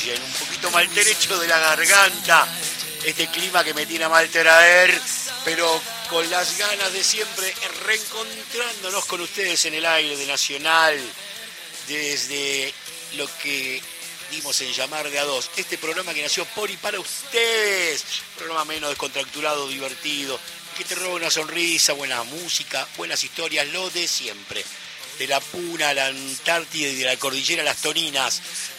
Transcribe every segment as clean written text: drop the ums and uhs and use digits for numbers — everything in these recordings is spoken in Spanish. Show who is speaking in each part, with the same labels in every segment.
Speaker 1: oyen, un poquito mal derecho de la garganta, este clima que me tiene a mal traer, pero con las ganas de siempre, reencontrándonos con ustedes en el aire de Nacional, desde lo que dimos en llamar de A2, este programa que nació por y para ustedes, programa menos descontracturado, divertido, que te roba una sonrisa, buena música, buenas historias, lo de siempre. De la Puna a la Antártida y de la Cordillera a las Toninas,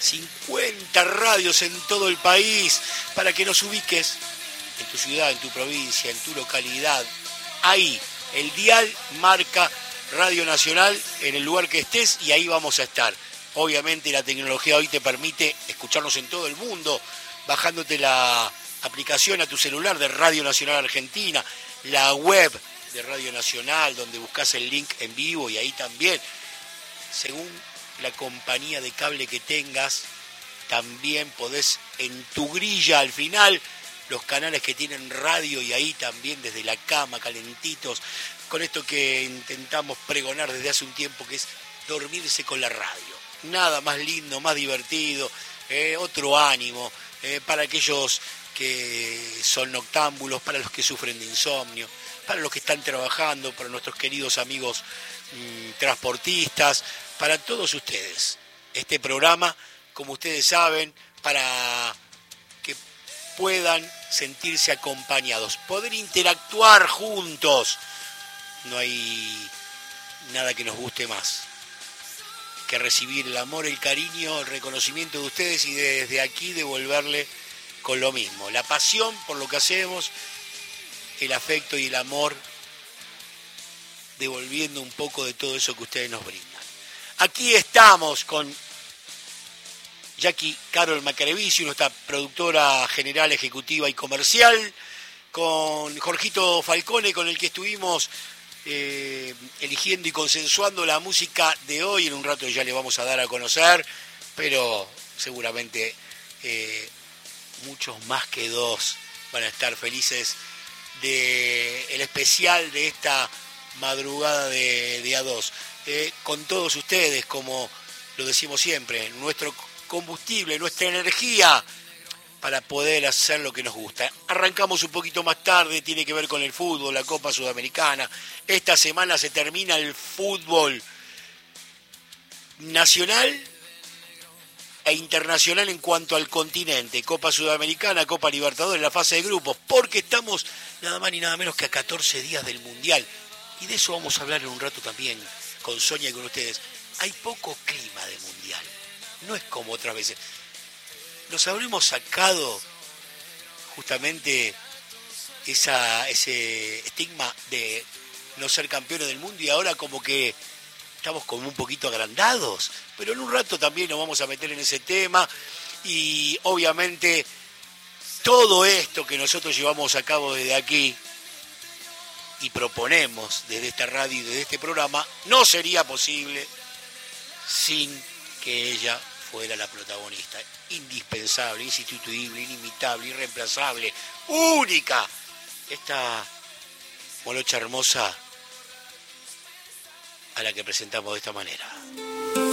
Speaker 1: 50 radios en todo el país para que nos ubiques en tu ciudad, en tu provincia, en tu localidad. Ahí, el dial marca Radio Nacional en el lugar que estés y ahí vamos a estar. Obviamente la tecnología hoy te permite escucharnos en todo el mundo, bajándote la aplicación a tu celular de Radio Nacional Argentina, la web de Radio Nacional, donde buscas el link en vivo y ahí también, según la compañía de cable que tengas, también podés en tu grilla al final, los canales que tienen radio y ahí también desde la cama, calentitos, con esto que intentamos pregonar desde hace un tiempo, que es dormirse con la radio. Nada más lindo, más divertido, otro ánimo, para aquellos que son noctámbulos, para los que sufren de insomnio, para los que están trabajando, para nuestros queridos amigos transportistas, para todos ustedes. Este programa, como ustedes saben, para que puedan sentirse acompañados, poder interactuar juntos. No hay nada que nos guste más que recibir el amor, el cariño, el reconocimiento de ustedes y desde aquí devolverle con lo mismo. La pasión por lo que hacemos, el afecto y el amor, devolviendo un poco de todo eso que ustedes nos brindan. Aquí estamos con Jackie Carol Macarevici, nuestra productora general, ejecutiva y comercial, con Jorgito Falcone, con el que estuvimos eligiendo y consensuando la música de hoy. En un rato ya le vamos a dar a conocer, pero seguramente muchos más que dos van a estar felices del especial de esta madrugada de A2. Con todos ustedes, como lo decimos siempre, nuestro combustible, nuestra energía para poder hacer lo que nos gusta. Arrancamos un poquito más tarde, tiene que ver con el fútbol, la Copa Sudamericana. Esta semana se termina el fútbol nacional e internacional en cuanto al continente. Copa Sudamericana, Copa Libertadores, la fase de grupos, porque estamos nada más ni nada menos que a 14 días del Mundial. Y de eso vamos a hablar en un rato también con Sonia y con ustedes. Hay poco clima de Mundial, no es como otras veces. Nos habremos sacado justamente ese estigma de no ser campeones del mundo y ahora como que estamos como un poquito agrandados, pero en un rato también nos vamos a meter en ese tema y obviamente todo esto que nosotros llevamos a cabo desde aquí y proponemos desde esta radio y desde este programa no sería posible sin que ella fuera la protagonista. Indispensable, insustituible, inimitable, irreemplazable, única. Esta molocha hermosa a la que presentamos de esta manera.